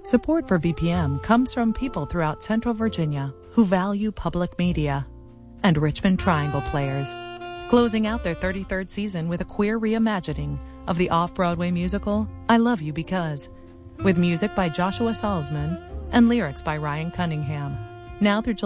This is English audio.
Support for BPM comes from people throughout Central Virginia who value public media and Richmond Triangle Players, closing out their 33rd season with a queer reimagining of the off-Broadway musical I Love You Because, with music by Joshua Salzman and lyrics by Ryan Cunningham. Now through